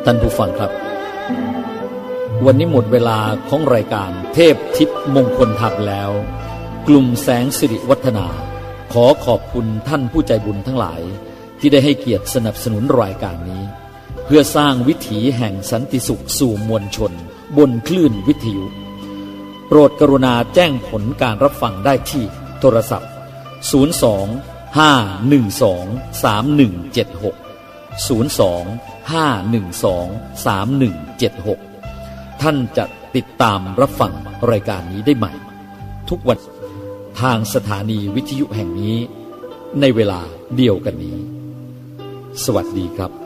ท่านผู้ฟังครับวันนี้หมดเวลาของรายการเทพทิพย์มงคลธรรมแล้วกลุ่มแสงสิริวัฒนาขอขอบคุณท่านผู้ใจบุญทั้งหลายที่ได้ให้เกียรติสนับสนุนรายการนี้เพื่อสร้างวิถีแห่งสันติสุขสู่มวลชนบนคลื่นวิทยุโปรดกรุณาแจ้งผลการรับฟังได้ที่โทรศัพท์02-512-3176 02-512-3176 ท่านจะติดตามรับฟังรายการนี้ได้ใหม่ทุกวันทางสถานีวิทยุแห่งนี้ในเวลาเดียวกันนี้สวัสดีครับ